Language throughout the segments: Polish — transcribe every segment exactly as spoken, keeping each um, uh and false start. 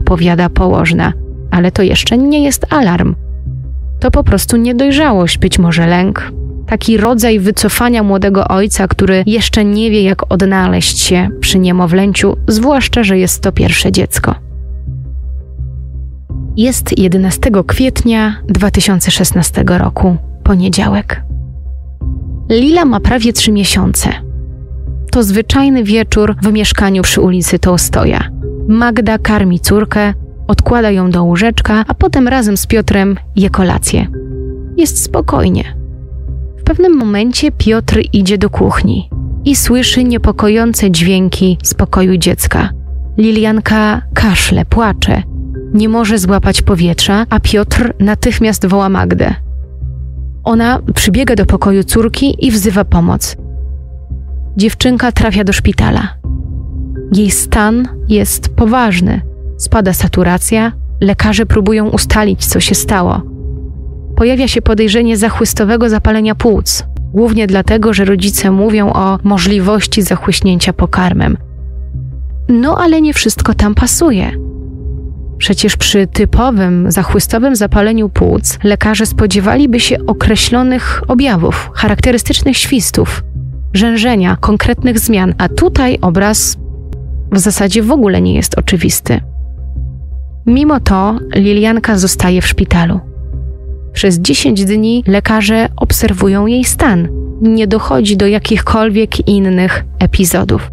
powiada położna. Ale to jeszcze nie jest alarm. To po prostu niedojrzałość, być może lęk. Taki rodzaj wycofania młodego ojca, który jeszcze nie wie, jak odnaleźć się przy niemowlęciu, zwłaszcza, że jest to pierwsze dziecko. Jest jedenastego kwietnia dwa tysiące szesnastego roku, poniedziałek. Lila ma prawie trzy miesiące. To zwyczajny wieczór w mieszkaniu przy ulicy Tołstoja. Magda karmi córkę, odkłada ją do łóżeczka, a potem razem z Piotrem je kolację. Jest spokojnie. W pewnym momencie Piotr idzie do kuchni i słyszy niepokojące dźwięki z pokoju dziecka. Lilianka kaszle, płacze, nie może złapać powietrza, a Piotr natychmiast woła Magdę. Ona przybiega do pokoju córki i wzywa pomoc. Dziewczynka trafia do szpitala. Jej stan jest poważny. Spada saturacja, lekarze próbują ustalić, co się stało. Pojawia się podejrzenie zachłystowego zapalenia płuc, głównie dlatego, że rodzice mówią o możliwości zachłyśnięcia pokarmem. No ale nie wszystko tam pasuje. Przecież przy typowym zachłystowym zapaleniu płuc lekarze spodziewaliby się określonych objawów, charakterystycznych świstów, rzężenia, konkretnych zmian, a tutaj obraz w zasadzie w ogóle nie jest oczywisty. Mimo to Lilianka zostaje w szpitalu. Przez dziesięć dni lekarze obserwują jej stan. Nie dochodzi do jakichkolwiek innych epizodów.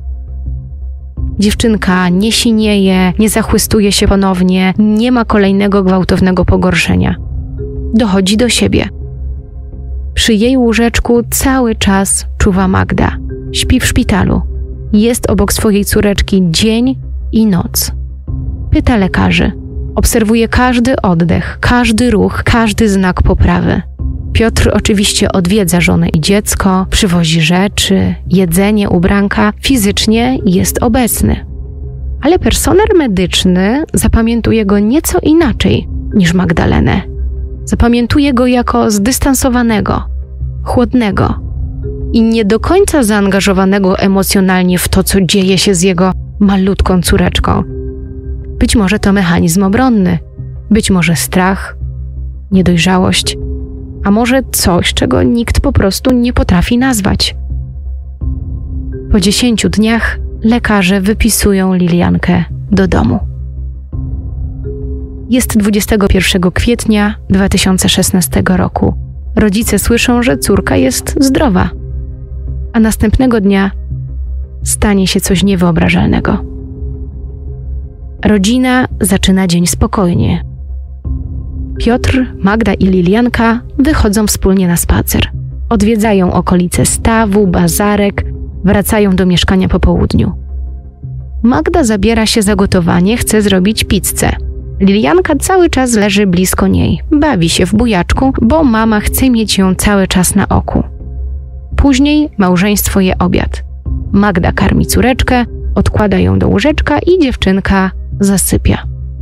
Dziewczynka nie sinieje, nie zachłystuje się ponownie, nie ma kolejnego gwałtownego pogorszenia. Dochodzi do siebie. Przy jej łóżeczku cały czas czuwa Magda. Śpi w szpitalu. Jest obok swojej córeczki dzień i noc. Pyta lekarzy. Obserwuje każdy oddech, każdy ruch, każdy znak poprawy. Piotr oczywiście odwiedza żonę i dziecko, przywozi rzeczy, jedzenie, ubranka, fizycznie jest obecny. Ale personel medyczny zapamiętuje go nieco inaczej niż Magdalenę. Zapamiętuje go jako zdystansowanego, chłodnego i nie do końca zaangażowanego emocjonalnie w to, co dzieje się z jego malutką córeczką. Być może to mechanizm obronny, być może strach, niedojrzałość, a może coś, czego nikt po prostu nie potrafi nazwać. Po dziesięciu dniach lekarze wypisują Liliankę do domu. Jest dwudziestego pierwszego kwietnia dwa tysiące szesnastego roku. Rodzice słyszą, że córka jest zdrowa, a następnego dnia stanie się coś niewyobrażalnego. Rodzina zaczyna dzień spokojnie. Piotr, Magda i Lilianka wychodzą wspólnie na spacer. Odwiedzają okolice stawu, bazarek, wracają do mieszkania po południu. Magda zabiera się za gotowanie, chce zrobić pizzę. Lilianka cały czas leży blisko niej, bawi się w bujaczku, bo mama chce mieć ją cały czas na oku. Później małżeństwo je obiad. Magda karmi córeczkę, odkłada ją do łóżeczka i dziewczynka zasypia.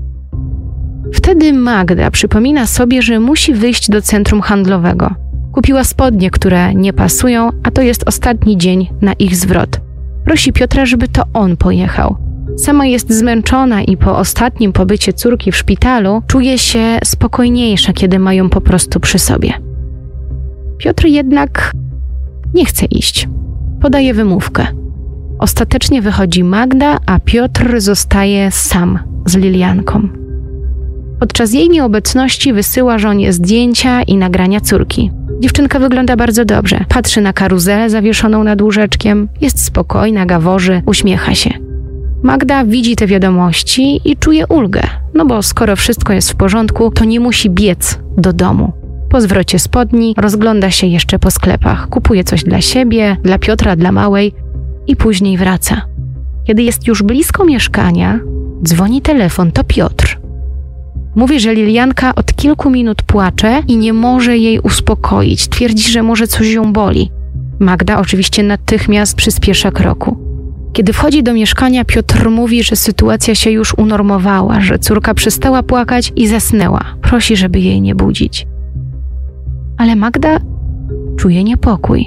Wtedy Magda przypomina sobie, że musi wyjść do centrum handlowego. Kupiła spodnie, które nie pasują, a to jest ostatni dzień na ich zwrot. Prosi Piotra, żeby to on pojechał. Sama jest zmęczona i po ostatnim pobycie córki w szpitalu czuje się spokojniejsza, kiedy ma ją po prostu przy sobie. Piotr jednak nie chce iść. Podaje wymówkę. Ostatecznie wychodzi Magda, a Piotr zostaje sam z Lilianką. Podczas jej nieobecności wysyła żonie zdjęcia i nagrania córki. Dziewczynka wygląda bardzo dobrze. Patrzy na karuzelę zawieszoną nad łóżeczkiem, jest spokojna, gaworzy, uśmiecha się. Magda widzi te wiadomości i czuje ulgę, no bo skoro wszystko jest w porządku, to nie musi biec do domu. Po zwrocie spodni rozgląda się jeszcze po sklepach, kupuje coś dla siebie, dla Piotra, dla małej i później wraca. Kiedy jest już blisko mieszkania, dzwoni telefon, to Piotr. Mówi, że Lilianka od kilku minut płacze i nie może jej uspokoić. Twierdzi, że może coś ją boli. Magda oczywiście natychmiast przyspiesza kroku. Kiedy wchodzi do mieszkania, Piotr mówi, że sytuacja się już unormowała, że córka przestała płakać i zasnęła. Prosi, żeby jej nie budzić. Ale Magda czuje niepokój.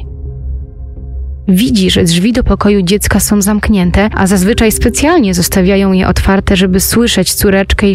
Widzi, że drzwi do pokoju dziecka są zamknięte, a zazwyczaj specjalnie zostawiają je otwarte, żeby słyszeć córeczkę i